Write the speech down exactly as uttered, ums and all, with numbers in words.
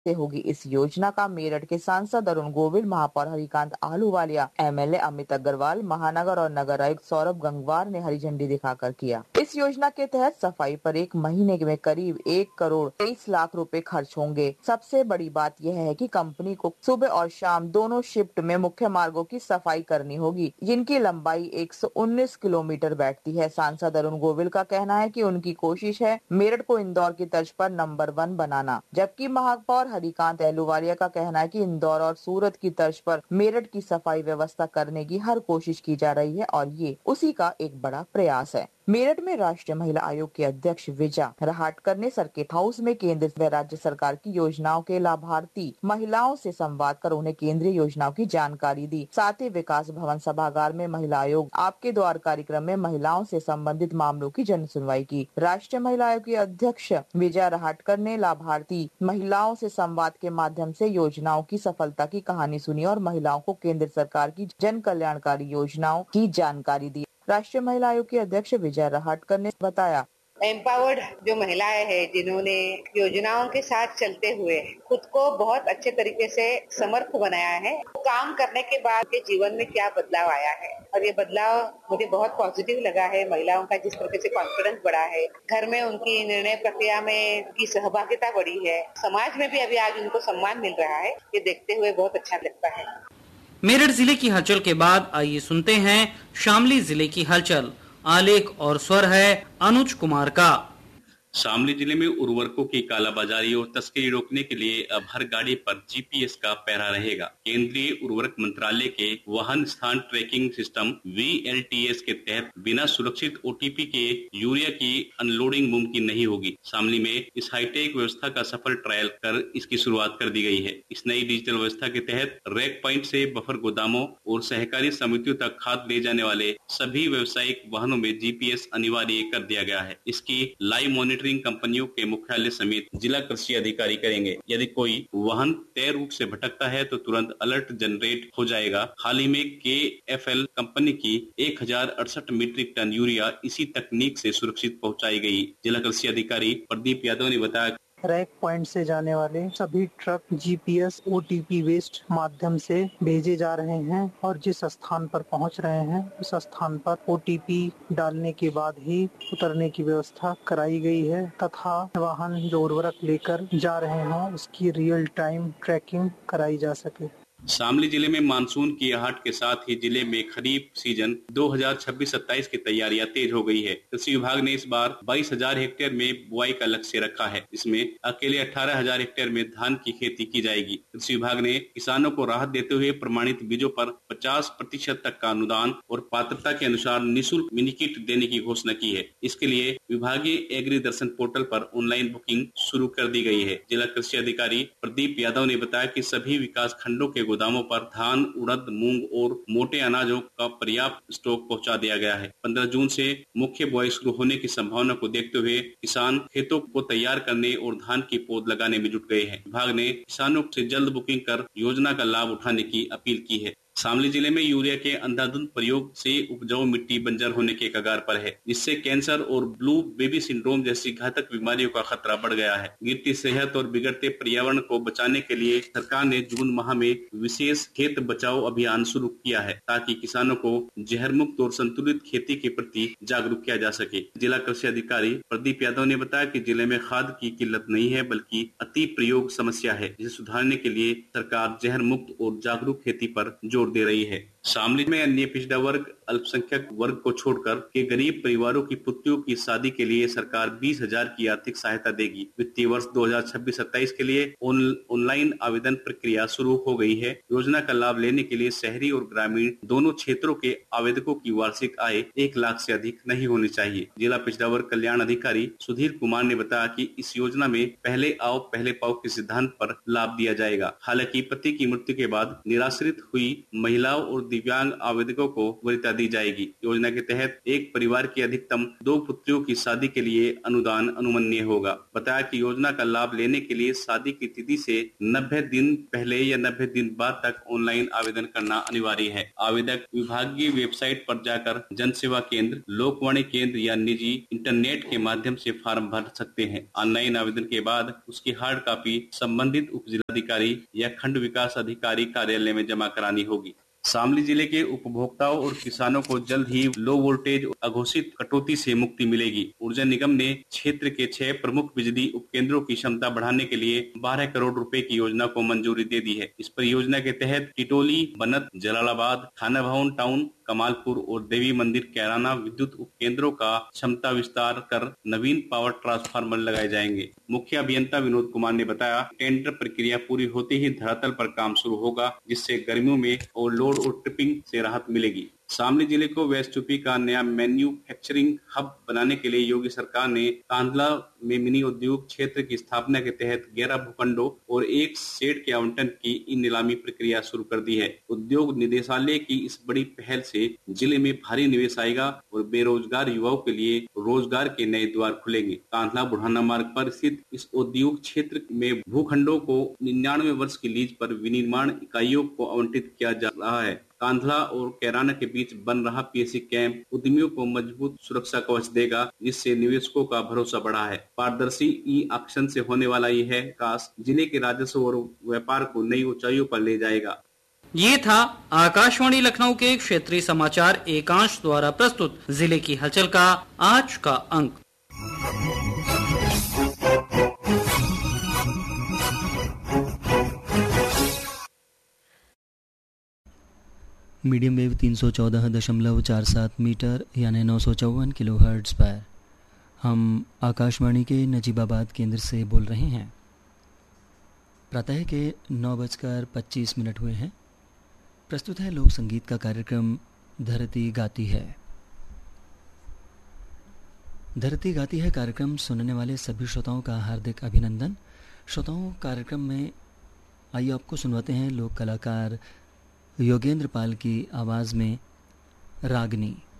से होगी। इस योजना का मेरठ के सांसद अरुण गोविल, महापौर हरिकांत आहलूवालिया, एमएलए अमित अग्रवाल, महानगर और नगर आयुक्त सौरभ गंगवार ने हरी झंडी दिखाकर किया। इस योजना के तहत सफाई पर एक महीने में करीब एक करोड़ तेईस लाख रुपए खर्च होंगे। सबसे बड़ी बात यह है कि कंपनी को सुबह और शाम दोनों शिफ्ट में मुख्य मार्गों की सफाई करनी होगी, जिनकी लंबाई एक सौ उन्नीस किलोमीटर बैठती है। सांसद अरुण गोविल का कहना है कि उनकी कोशिश है मेरठ को इंदौर की तर्ज पर नंबर वन बनाना, जबकि महापौर हरिकांत आहलूवालिया का कहना है कि इंदौर और सूरत की तर्ज पर मेरठ की सफाई व्यवस्था करने की हर कोशिश की जा रही है और ये उसी का एक बड़ा प्रयास है। मेरठ में राष्ट्रीय महिला आयोग के अध्यक्ष विजया रहाटकर ने सर्किट हाउस में केंद्र व राज्य सरकार की योजनाओं के लाभार्थी महिलाओं से संवाद कर उन्हें केंद्रीय योजनाओं की जानकारी दी। साथ ही विकास भवन सभागार में महिला आयोग आपके द्वार कार्यक्रम में महिलाओं से संबंधित मामलों की जन सुनवाई की। राष्ट्रीय महिला आयोग की अध्यक्ष विजया रहाटकर ने लाभार्थी महिलाओं से संवाद के माध्यम से योजनाओं की सफलता की कहानी सुनी और महिलाओं को केंद्र सरकार की जन कल्याणकारी योजनाओं की जानकारी दी। राष्ट्रीय महिला आयोग की अध्यक्ष विजय रहाटकर ने बताया, एम्पावर्ड जो महिलाएं हैं जिन्होंने योजनाओं के साथ चलते हुए खुद को बहुत अच्छे तरीके से समर्थ बनाया है, काम करने के बाद के जीवन में क्या बदलाव आया है और ये बदलाव मुझे बहुत पॉजिटिव लगा है। महिलाओं का जिस तरीके से कॉन्फिडेंस बढ़ा है, घर में उनकी निर्णय प्रक्रिया में उनकी सहभागिता बढ़ी है, समाज में भी अभी आज उनको सम्मान मिल रहा है, ये देखते हुए बहुत अच्छा लगता है। मेरठ जिले की हलचल के बाद आइए सुनते हैं शामली जिले की हलचल। आलेख और स्वर है अनुज कुमार का। शामली जिले में उर्वरकों की कालाबाजारी और तस्करी रोकने के लिए अब हर गाड़ी पर जीपीएस का पहरा रहेगा। केंद्रीय उर्वरक मंत्रालय के वाहन स्थान tracking system V L T S के तहत बिना सुरक्षित ओटीपी के यूरिया की अनलोडिंग मुमकिन नहीं होगी। शामली में इस हाईटेक व्यवस्था का सफल ट्रायल कर इसकी शुरुआत कर दी गई है। इस नई डिजिटल व्यवस्था के तहत रैक पॉइंट से बफर गोदामों और सहकारी समितियों तक खाद ले जाने वाले सभी व्यावसायिक वाहनों में जीपीएस अनिवार्य कर दिया गया है। इसकी लाइव मॉनिटरिंग कंपनियों के मुख्यालय समेत जिला कृषि अधिकारी करेंगे। यदि कोई वाहन तय रूट से भटकता है तो तुरंत अलर्ट जनरेट हो जाएगा। हाल ही में के एफ एल कंपनी की एक हजार अड़सठ मीट्रिक टन यूरिया इसी तकनीक से सुरक्षित पहुंचाई गई। जिला कृषि अधिकारी प्रदीप यादव ने बताया, रैक पॉइंट से जाने वाले सभी ट्रक जीपीएस ओटीपी बेस्ड माध्यम से भेजे जा रहे हैं और जिस स्थान पर पहुंच रहे हैं उस स्थान पर ओटीपी डालने के बाद ही उतरने की व्यवस्था कराई गई है तथा वाहन जो उर्वरक लेकर जा रहे हों उसकी रियल टाइम ट्रैकिंग कराई जा सके। शामली जिले में मानसून की आहट के साथ ही जिले में खरीफ सीजन दो हज़ार छब्बीस सत्ताईस की तैयारियां तेज हो गई है। कृषि विभाग ने इस बार बाईस हजार हेक्टेयर में बुआई का लक्ष्य रखा है। इसमें अकेले अठारह हजार हेक्टेयर में धान की खेती की जाएगी। कृषि विभाग ने किसानों को राहत देते हुए प्रमाणित बीजों पर पचास प्रतिशत तक का अनुदान और पात्रता के अनुसार निःशुल्क मिनी किट देने की घोषणा की है। इसके लिए विभागीय एग्री दर्शन पोर्टल पर ऑनलाइन बुकिंग शुरू कर दी गई है। जिला कृषि अधिकारी प्रदीप यादव ने बताया कि सभी विकास खंडों के गोदामों पर धान, उड़द, मूंग और मोटे अनाजों का पर्याप्त स्टॉक पहुंचा दिया गया है। पंद्रह जून से मुख्य बुआई शुरू होने की संभावना को देखते हुए किसान खेतों को तैयार करने और धान की पौध लगाने में जुट गए हैं। विभाग ने किसानों से जल्द बुकिंग कर योजना का लाभ उठाने की अपील की है। शामली जिले में यूरिया के अंधाधुंध प्रयोग से उपजाऊ मिट्टी बंजर होने के कगार पर है, जिससे कैंसर और ब्लू बेबी सिंड्रोम जैसी घातक बीमारियों का खतरा बढ़ गया है। गिरती सेहत और बिगड़ते पर्यावरण को बचाने के लिए सरकार ने जून माह में विशेष खेत बचाओ अभियान शुरू किया है, ताकि किसानों को जहर मुक्त और संतुलित खेती के प्रति जागरूक किया जा सके। जिला कृषि अधिकारी प्रदीप यादव ने बताया कि जिले में खाद की किल्लत नहीं है, बल्कि अति प्रयोग समस्या है, जिसे सुधारने के लिए सरकार जहर मुक्त और जागरूक खेती पर जोर दे रही है। शामली में अन्य पिछड़ा वर्ग, अल्पसंख्यक वर्ग को छोड़कर के गरीब परिवारों की पुत्रियों की शादी के लिए सरकार बीस हजार की आर्थिक सहायता देगी। वित्तीय वर्ष दो हज़ार छब्बीस सत्ताईस के लिए ऑनलाइन आवेदन प्रक्रिया शुरू हो गई है। योजना का लाभ लेने के लिए शहरी और ग्रामीण दोनों क्षेत्रों के आवेदकों की वार्षिक आय एक लाख से अधिक नहीं होनी चाहिए। जिला पिछड़ा वर्ग कल्याण अधिकारी सुधीर कुमार ने बताया कि इस योजना में पहले आओ पहले पाओ के सिद्धांत पर लाभ दिया जाएगा। हालांकि पति की मृत्यु के बाद निराश्रित हुई महिलाओं और दिव्यांग आवेदकों को वरीयता दी जाएगी। योजना के तहत एक परिवार की अधिकतम दो पुत्रियों की शादी के लिए अनुदान अनुमन्य होगा। बताया कि योजना का लाभ लेने के लिए शादी की तिथि से नब्बे दिन पहले या नब्बे दिन बाद तक ऑनलाइन आवेदन करना अनिवार्य है। आवेदक विभागीय वेबसाइट पर जाकर जन सेवा केंद्र, लोकवाणी केंद्र या निजी इंटरनेट के माध्यम से फॉर्म भर सकते हैं। ऑनलाइन आवेदन के बाद उसकी हार्ड कॉपी संबंधित उप जिलाधिकारी या खंड विकास अधिकारी कार्यालय में जमा करानी होगी। शामली जिले के उपभोक्ताओं और किसानों को जल्द ही लो वोल्टेज अघोषित कटौती से मुक्ति मिलेगी। ऊर्जा निगम ने क्षेत्र के छह प्रमुख बिजली उपकेंद्रों की क्षमता बढ़ाने के लिए बारह करोड़ रुपए की योजना को मंजूरी दे दी है। इस परियोजना के तहत टिटोली, बनत, जलालाबाद, थाना भवन टाउन, कमालपुर और देवी मंदिर कैराना विद्युत उपकेंद्रों का क्षमता विस्तार कर नवीन पावर ट्रांसफार्मर लगाए जाएंगे। मुख्य अभियंता विनोद कुमार ने बताया, टेंडर प्रक्रिया पूरी होते ही धरातल पर काम शुरू होगा, जिससे गर्मियों में और लोड और ट्रिपिंग से राहत मिलेगी। शामली जिले को वेस्ट यूपी का नया मैन्युफैक्चरिंग हब बनाने के लिए योगी सरकार ने कांधला में मिनी उद्योग क्षेत्र की स्थापना के तहत ग्यारह भूखंडों और एक शेड के आवंटन की इन नीलामी प्रक्रिया शुरू कर दी है। उद्योग निदेशालय की इस बड़ी पहल से जिले में भारी निवेश आएगा और बेरोजगार युवाओं के लिए रोजगार के नए द्वार खुलेंगे। कांधला बुढ़ाना मार्ग पर स्थित इस उद्योग क्षेत्र में भूखंडों को निन्यानवे वर्ष की लीज पर विनिर्माण इकाइयों को आवंटित किया जा रहा है। कांधला और कैराना के बीच बन रहा पीएससी कैंप उद्यमियों को मजबूत सुरक्षा कवच देगा, जिससे निवेशकों का भरोसा बढ़ा है। पारदर्शी ई ऑक्शन से होने वाला यह विकास जिले के राजस्व और व्यापार को नई ऊंचाइयों पर ले जाएगा। ये था आकाशवाणी लखनऊ के क्षेत्रीय समाचार एकांश द्वारा प्रस्तुत जिले की हलचल का आज का अंक। मीडियम वेव तीन सौ चौदह दशमलव चार सात मीटर यानी नौ सौ चौवन किलो हर्ट्ज़ पर हम आकाशवाणी के नजीबाबाद केंद्र से बोल रहे हैं। प्रातः के नौ बजकर पच्चीस मिनट हुए हैं। प्रस्तुत है लोक संगीत का कार्यक्रम धरती गाती है। धरती गाती है कार्यक्रम सुनने वाले सभी श्रोताओं का हार्दिक अभिनंदन। श्रोताओं, कार्यक्रम में आइए आपको सुनवाते हैं लोक कलाकार योगेंद्र पाल की आवाज़ में रागनी।